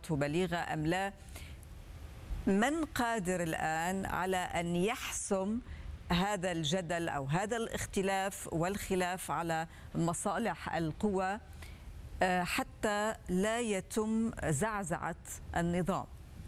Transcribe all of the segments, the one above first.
وصفته بليغة أم لا؟ من قادر الآن على أن يحسم هذا الجدل أو هذا الاختلاف والخلاف على مصالح القوى حتى لا يتم زعزعة النظام؟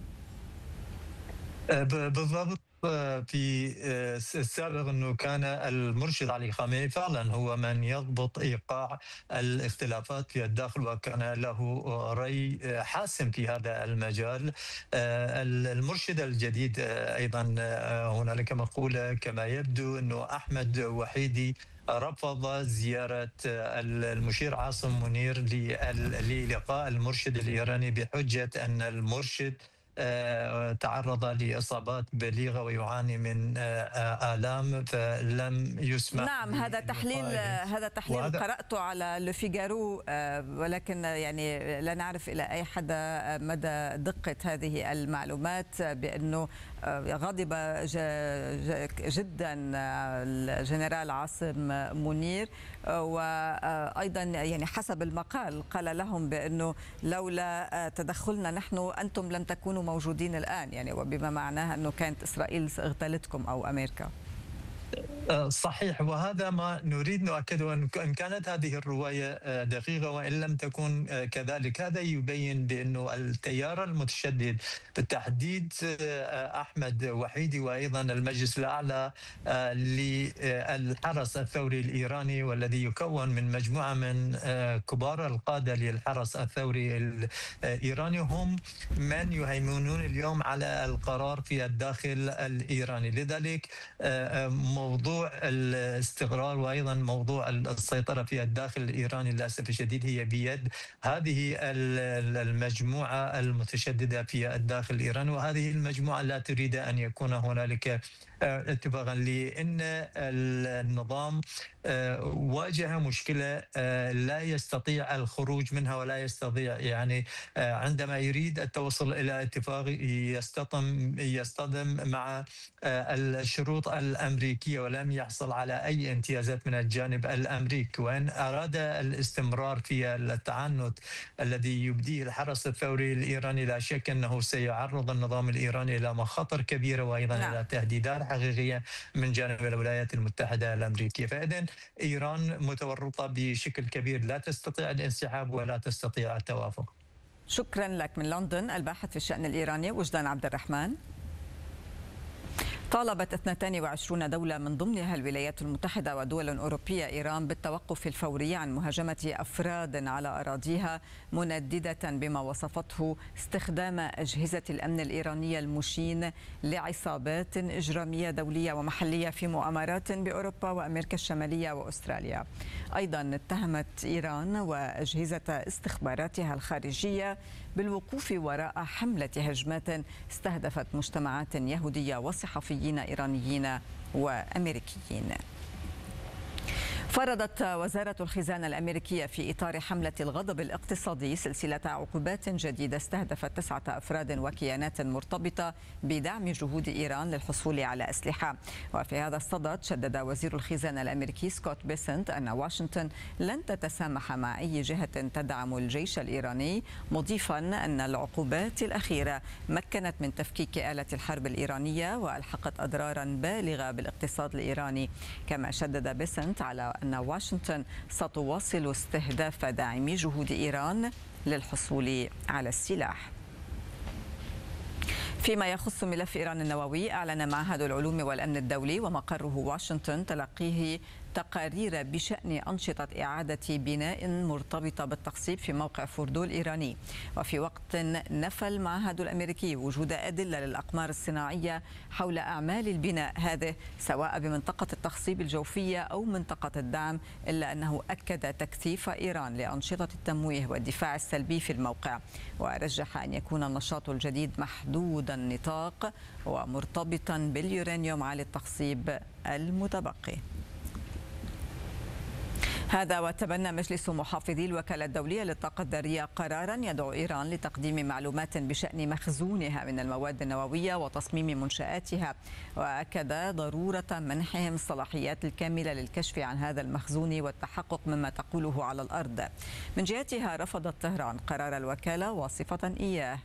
بالضبط. في السابق أنه كان المرشد علي خامنئي فعلا هو من يضبط إيقاع الاختلافات في الداخل، وكان له رأي حاسم في هذا المجال. المرشد الجديد أيضا هنالك مقولة كما يبدو أنه أحمد وحيدي رفض زيارة المشير عاصم منير للقاء المرشد الإيراني بحجة أن المرشد تعرض لإصابات بليغة ويعاني من آلام، فلم يسمح. نعم، هذا تحليل قرأته على لو فيغارو، ولكن يعني لا نعرف إلى أي حد مدى دقة هذه المعلومات، بأنه غضب جدا الجنرال عاصم منير، وأيضا يعني حسب المقال قال لهم بأنه لولا تدخلنا نحن أنتم لم تكونوا موجودين الآن، يعني وبما معناه أنه كانت إسرائيل اغتالتكم أو أمريكا. صحيح، وهذا ما نريد نؤكده، أن كانت هذه الرواية دقيقة وإن لم تكن كذلك. هذا يبين بأنه التيار المتشدد بالتحديد أحمد وحيدي وأيضا المجلس الأعلى للحرس الثوري الإيراني، والذي يكون من مجموعة من كبار القادة للحرس الثوري الإيراني، هم من يهيمنون اليوم على القرار في الداخل الإيراني. لذلك موضوع الاستقرار وايضا موضوع السيطره في الداخل الايراني للاسف الشديد هي بيد هذه المجموعه المتشدده في الداخل الايراني، وهذه المجموعه لا تريد ان يكون هنالك اتفاقا، لان النظام واجه مشكله لا يستطيع الخروج منها ولا يستطيع، يعني عندما يريد التوصل الى اتفاق يصطدم مع الشروط الامريكيه ولم يحصل على اي امتيازات من الجانب الامريكي. وان اراد الاستمرار في التعنت الذي يبديه الحرس الثوري الايراني، لا شك انه سيعرض النظام الايراني الى مخاطر كبيره وايضا الى تهديدات حقيقيه من جانب الولايات المتحده الامريكيه. فاذا ايران متورطه بشكل كبير، لا تستطيع الانسحاب ولا تستطيع التوافق. شكرا لك. من لندن الباحث في الشأن الإيراني وجدان عبد الرحمن. طالبت 22 دولة من ضمنها الولايات المتحدة ودول أوروبية إيران بالتوقف الفوري عن مهاجمة أفراد على أراضيها، منددة بما وصفته استخدام أجهزة الأمن الإيرانية المشين لعصابات إجرامية دولية ومحلية في مؤامرات بأوروبا وأمريكا الشمالية وأستراليا. أيضا اتهمت إيران وأجهزة استخباراتها الخارجية بالوقوف وراء حملة هجمات استهدفت مجتمعات يهودية وصحفيين إيرانيين وأمريكيين. فرضت وزارة الخزانة الأمريكية في إطار حملة الغضب الاقتصادي سلسلة عقوبات جديدة استهدفت 9 أفراد وكيانات مرتبطة بدعم جهود إيران للحصول على أسلحة. وفي هذا الصدد شدد وزير الخزانة الأمريكي سكوت بيسنت أن واشنطن لن تتسامح مع أي جهة تدعم الجيش الإيراني، مضيفا أن العقوبات الأخيرة مكنت من تفكيك آلة الحرب الإيرانية وألحقت أضرارا بالغة بالاقتصاد الإيراني. كما شدد بيسنت على أن واشنطن ستواصل استهداف داعمي جهود إيران للحصول على السلاح. فيما يخص ملف إيران النووي، أعلن معهد العلوم والأمن الدولي ومقره واشنطن تلقيه تقارير بشأن أنشطة إعادة بناء مرتبطة بالتقصيب في موقع فوردو الإيراني. وفي وقت نفى المعهد الأمريكي وجود أدلة للأقمار الصناعية حول أعمال البناء هذه سواء بمنطقة التخصيب الجوفية أو منطقة الدعم، إلا أنه أكد تكثيف إيران لأنشطة التمويه والدفاع السلبي في الموقع، ورجح أن يكون النشاط الجديد محدود النطاق ومرتبطا باليورانيوم عالي التخصيب المتبقي. هذا وتبنى مجلس محافظي الوكالة الدولية للطاقة الذرية قرارا يدعو إيران لتقديم معلومات بشأن مخزونها من المواد النووية وتصميم منشآتها، وأكد ضرورة منحهم الصلاحيات الكاملة للكشف عن هذا المخزون والتحقق مما تقوله على الأرض. من جهتها رفضت طهران قرار الوكالة واصفة إياه